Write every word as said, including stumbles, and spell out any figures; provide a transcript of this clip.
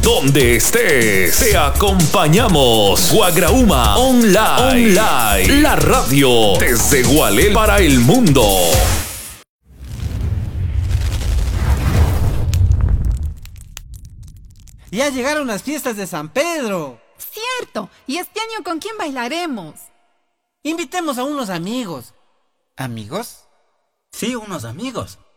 donde estés, te acompañamos. Guagrauma Online, Online, la radio desde Gualel para el mundo. Ya llegaron las fiestas de San Pedro. Cierto. ¿Y este año con quién bailaremos? Invitemos a unos amigos. ¿Amigos? Sí, unos amigos.